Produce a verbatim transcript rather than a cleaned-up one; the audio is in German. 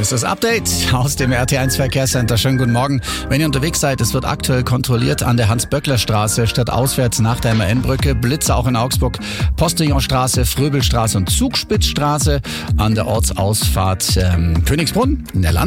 ist das Update aus dem R T eins Verkehrscenter. Schönen guten Morgen. Wenn ihr unterwegs seid, es wird aktuell kontrolliert an der Hans-Böckler-Straße stadtauswärts nach der M A N-Brücke. Blitze auch in Augsburg. Postillonstraße, Fröbelstraße und Zugspitzstraße an der Ortsausfahrt ähm, Königsbrunn in der Land